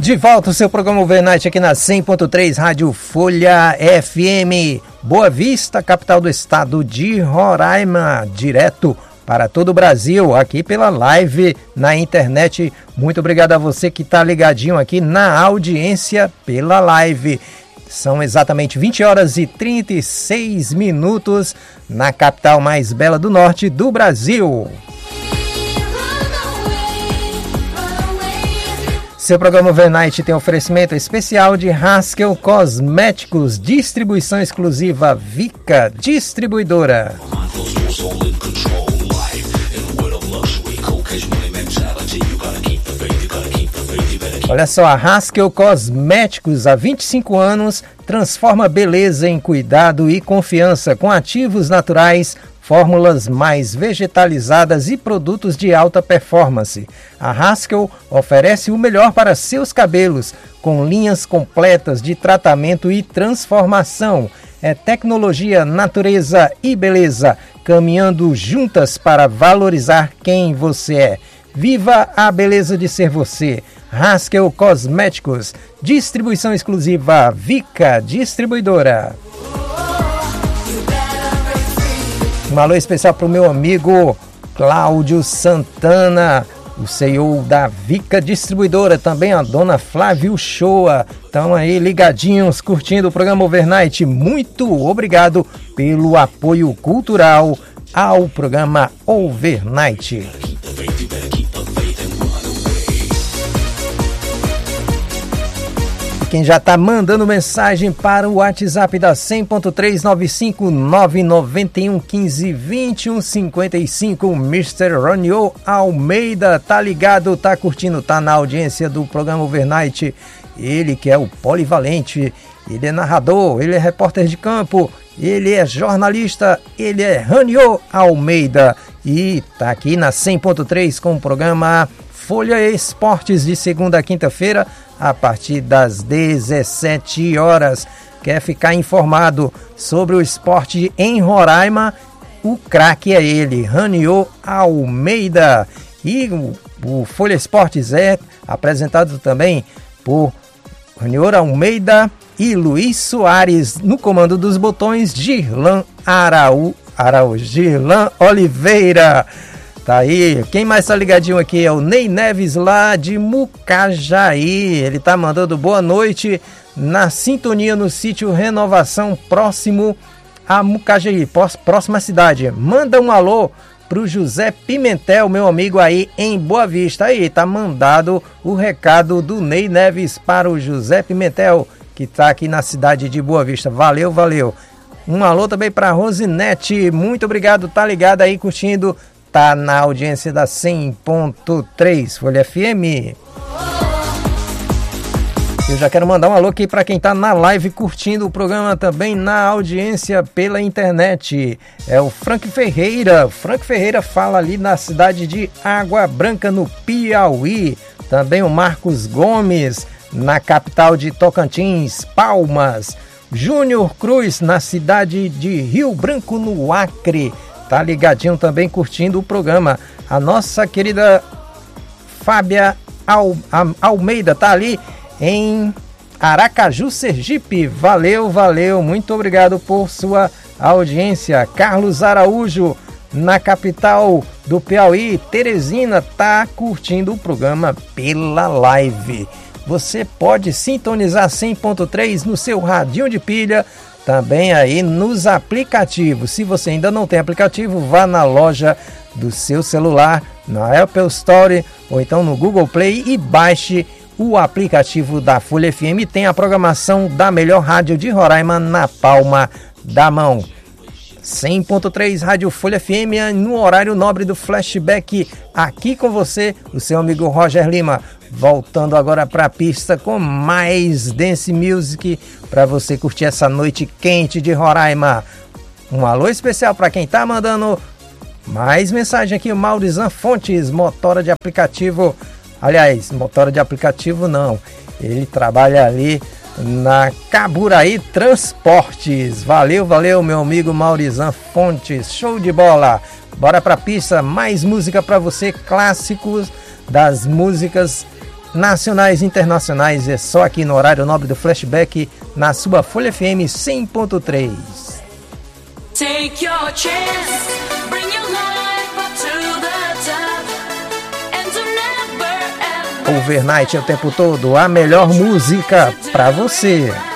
De volta o seu programa Overnight aqui na 100.3 Rádio Folha FM, Boa Vista, capital do estado de Roraima, direto para todo o Brasil, aqui pela live na internet. Muito obrigado a você que está ligadinho aqui na audiência pela live. São exatamente 20 horas e 36 minutos na capital mais bela do norte do Brasil. Seu programa Overnight tem oferecimento especial de Haskell Cosméticos, distribuição exclusiva Vica Distribuidora. Olha só, a Haskell Cosméticos, há 25 anos, transforma beleza em cuidado e confiança com ativos naturais, fórmulas mais vegetalizadas e produtos de alta performance. A Haskell oferece o melhor para seus cabelos, com linhas completas de tratamento e transformação. É tecnologia, natureza e beleza, caminhando juntas para valorizar quem você é. Viva a beleza de ser você. Haskell Cosméticos, distribuição exclusiva Vica Distribuidora. Um alô especial para o meu amigo Cláudio Santana, o CEO da Vica Distribuidora, também a dona Flávio Shoa. Estão aí ligadinhos, curtindo o programa Overnight. Muito obrigado pelo apoio cultural ao programa Overnight. Quem já está mandando mensagem para o WhatsApp da 100.3 95991 15 21 55, Mr. Ronio Almeida, tá ligado, tá curtindo, tá na audiência do programa Overnight. Ele que é o polivalente, ele é narrador, ele é repórter de campo, ele é jornalista, ele é Ronio Almeida e tá aqui na 100.3 com o programa Folha Esportes de segunda a quinta-feira, a partir das 17 horas. Quer ficar informado sobre o esporte em Roraima? O craque é ele, Ronio Almeida. E o Folha Esportes é apresentado também por Ronio Almeida e Luiz Soares. No comando dos botões, Girlan Girlan Oliveira. Tá aí, quem mais tá ligadinho aqui é o Ney Neves lá de Mucajaí. Ele tá mandando boa noite na sintonia no sítio Renovação, próximo a Mucajaí, próxima cidade. Manda um alô pro José Pimentel, meu amigo aí em Boa Vista. Aí, tá mandado o recado do Ney Neves para o José Pimentel, que tá aqui na cidade de Boa Vista. Valeu, valeu. Um alô também pra Rosinete, muito obrigado, tá ligado aí curtindo. Tá na audiência da 100.3 Folha FM. Eu já quero mandar um alô aqui para quem tá na live curtindo o programa também na audiência pela internet. É o Frank Ferreira. Frank Ferreira fala ali na cidade de Água Branca, no Piauí. Também o Marcos Gomes, na capital de Tocantins, Palmas. Júnior Cruz, na cidade de Rio Branco, no Acre. Tá ligadinho também curtindo o programa. A nossa querida Fábia Almeida tá ali em Aracaju, Sergipe. Valeu, valeu, muito obrigado por sua audiência. Carlos Araújo, na capital do Piauí, Teresina, tá curtindo o programa pela live. Você pode sintonizar 100.3 no seu radinho de pilha, também aí nos aplicativos. Se você ainda não tem aplicativo, vá na loja do seu celular, na Apple Store ou então no Google Play e baixe o aplicativo da Folha FM. Tem a programação da melhor rádio de Roraima na palma da mão. 100.3 Rádio Folha FM, no horário nobre do flashback, aqui com você, o seu amigo Roger Lima, voltando agora para a pista com mais dance music para você curtir essa noite quente de Roraima. Um alô especial para quem tá mandando mais mensagem aqui, o Maurizan Fontes, motora de aplicativo. Aliás, motora de aplicativo não, ele trabalha ali na Caburaí Transportes. Valeu, valeu, meu amigo Maurizan Fontes, show de bola. Bora pra pista, mais música pra você, clássicos das músicas nacionais e internacionais. É só aqui no horário nobre do Flashback, na sua Folha FM 100.3. Take your chance, bring your life up to the top, and to never ever. Overnight é o tempo todo, a melhor música pra você.